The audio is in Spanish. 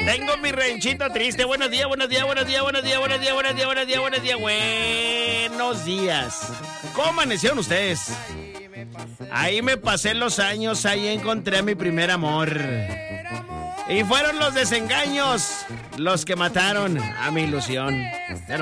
Tengo mi ranchito triste. Buenos días, buenos días, buenos días, buenos días, buenos días, buenos días, buenos días, buenos días, buenos días. ¿Cómo amanecieron ustedes? Ahí me pasé los años, ahí encontré a mi primer amor. Y fueron los desengaños los que mataron a mi ilusión.